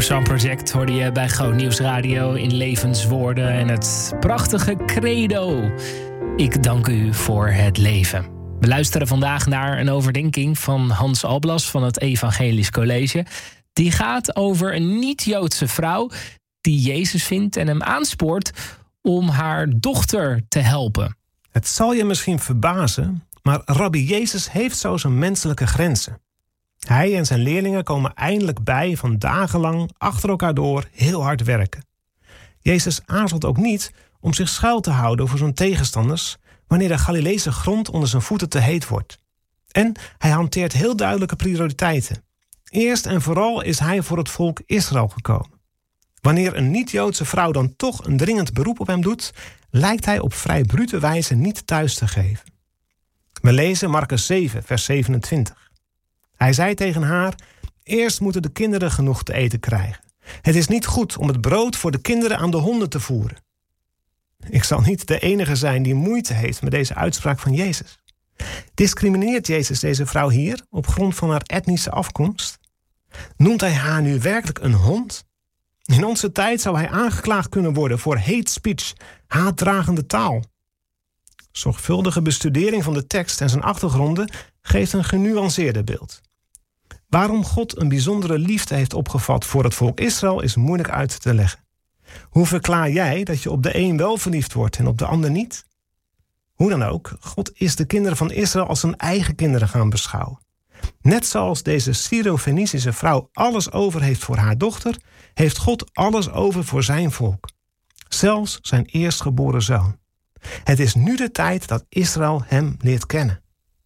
Sun Project hoorde je bij Groot Nieuws Radio in levenswoorden en het prachtige credo. Ik dank u voor het leven. We luisteren vandaag naar een overdenking van Hans Alblas van het Evangelisch College. Die gaat over een niet-Joodse vrouw die Jezus vindt en hem aanspoort om haar dochter te helpen. Het zal je misschien verbazen, maar Rabbi Jezus heeft zo zijn menselijke grenzen. Hij en zijn leerlingen komen eindelijk bij van dagenlang achter elkaar door heel hard werken. Jezus aarzelt ook niet om zich schuil te houden voor zijn tegenstanders wanneer de Galileese grond onder zijn voeten te heet wordt. En hij hanteert heel duidelijke prioriteiten. Eerst en vooral is hij voor het volk Israël gekomen. Wanneer een niet-Joodse vrouw dan toch een dringend beroep op hem doet, lijkt hij op vrij brute wijze niet thuis te geven. We lezen Marcus 7, vers 27. Hij zei tegen haar: eerst moeten de kinderen genoeg te eten krijgen. Het is niet goed om het brood voor de kinderen aan de honden te voeren. Ik zal niet de enige zijn die moeite heeft met deze uitspraak van Jezus. Discrimineert Jezus deze vrouw hier op grond van haar etnische afkomst? Noemt hij haar nu werkelijk een hond? In onze tijd zou hij aangeklaagd kunnen worden voor hate speech, haatdragende taal. Zorgvuldige bestudering van de tekst en zijn achtergronden geeft een genuanceerder beeld. Waarom God een bijzondere liefde heeft opgevat voor het volk Israël is moeilijk uit te leggen. Hoe verklaar jij dat je op de een wel verliefd wordt en op de ander niet? Hoe dan ook, God is de kinderen van Israël als zijn eigen kinderen gaan beschouwen. Net zoals deze Syro-Fenicische vrouw alles over heeft voor haar dochter, heeft God alles over voor zijn volk. Zelfs zijn eerstgeboren zoon. Het is nu de tijd dat Israël hem leert kennen.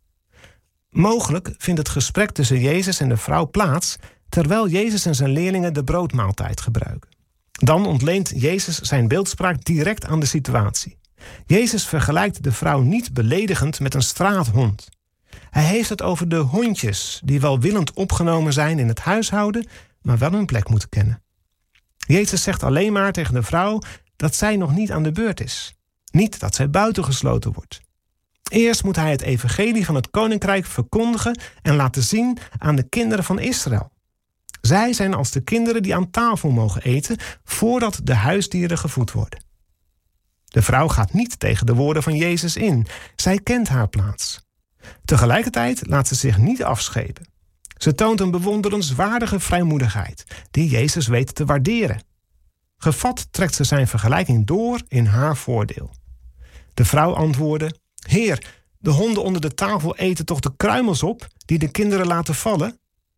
Mogelijk vindt het gesprek tussen Jezus en de vrouw plaats terwijl Jezus en zijn leerlingen de broodmaaltijd gebruiken. Dan ontleent Jezus zijn beeldspraak direct aan de situatie. Jezus vergelijkt de vrouw niet beledigend met een straathond. Hij heeft het over de hondjes die welwillend opgenomen zijn in het huishouden, maar wel hun plek moeten kennen. Jezus zegt alleen maar tegen de vrouw dat zij nog niet aan de beurt is. Niet dat zij buitengesloten wordt. Eerst moet hij het evangelie van het koninkrijk verkondigen en laten zien aan de kinderen van Israël. Zij zijn als de kinderen die aan tafel mogen eten voordat de huisdieren gevoed worden. De vrouw gaat niet tegen de woorden van Jezus in. Zij kent haar plaats. Tegelijkertijd laat ze zich niet afschepen. Ze toont een bewonderenswaardige vrijmoedigheid die Jezus weet te waarderen. Gevat trekt ze zijn vergelijking door in haar voordeel. De vrouw antwoordde: Heer, de honden onder de tafel eten toch de kruimels op die de kinderen laten vallen?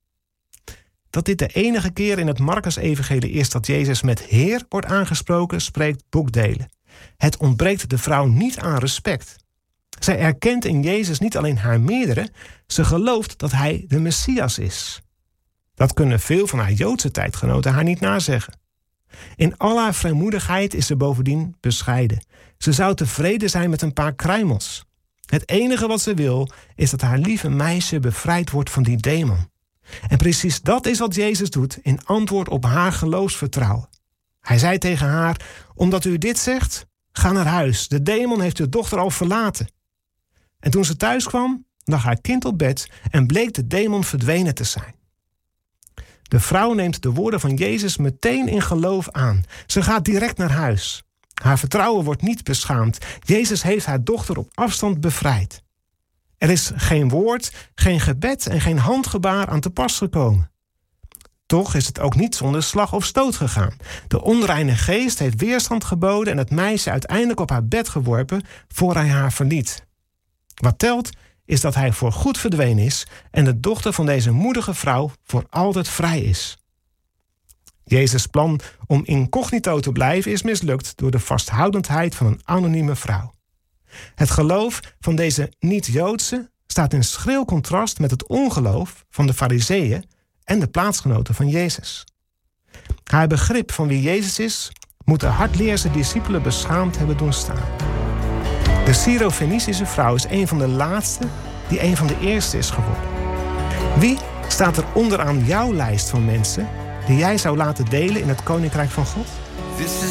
Dat dit de enige keer in het Marcus-evangelie is dat Jezus met Heer wordt aangesproken, spreekt boekdelen. Het ontbreekt de vrouw niet aan respect. Zij erkent in Jezus niet alleen haar meerdere, ze gelooft dat hij de Messias is. Dat kunnen veel van haar Joodse tijdgenoten haar niet nazeggen. In al haar vrijmoedigheid is ze bovendien bescheiden. Ze zou tevreden zijn met een paar kruimels. Het enige wat ze wil is dat haar lieve meisje bevrijd wordt van die demon. En precies dat is wat Jezus doet in antwoord op haar geloofsvertrouwen. Hij zei tegen haar: omdat u dit zegt, ga naar huis. De demon heeft uw dochter al verlaten. En toen ze thuis kwam, lag haar kind op bed en bleek de demon verdwenen te zijn. De vrouw neemt de woorden van Jezus meteen in geloof aan. Ze gaat direct naar huis. Haar vertrouwen wordt niet beschaamd. Jezus heeft haar dochter op afstand bevrijd. Er is geen woord, geen gebed en geen handgebaar aan te pas gekomen. Toch is het ook niet zonder slag of stoot gegaan. De onreine geest heeft weerstand geboden en het meisje uiteindelijk op haar bed geworpen voor hij haar verliet. Wat telt is dat hij voor goed verdwenen is en de dochter van deze moedige vrouw voor altijd vrij is. Jezus' plan om incognito te blijven is mislukt door de vasthoudendheid van een anonieme vrouw. Het geloof van deze niet-Joodse staat in schril contrast met het ongeloof van de Farizeeën en de plaatsgenoten van Jezus. Haar begrip van wie Jezus is, moet de hardleerse discipelen beschaamd hebben doen staan. De Syro-Fenicische vrouw is een van de laatste die een van de eerste is geworden. Wie staat er onderaan jouw lijst van mensen die jij zou laten delen in het koninkrijk van God?